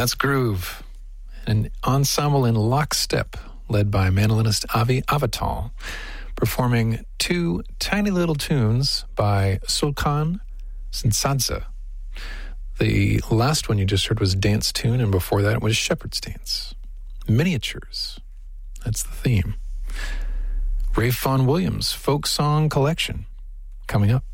That's Groove, an ensemble in lockstep led by mandolinist Avi Avital, performing two tiny little tunes by Sulkan Sinsadze. The last one you just heard was Dance Tune, and before that it was Shepherd's Dance. Miniatures. That's the theme. Rafe Vaughan Williams' folk song collection coming up.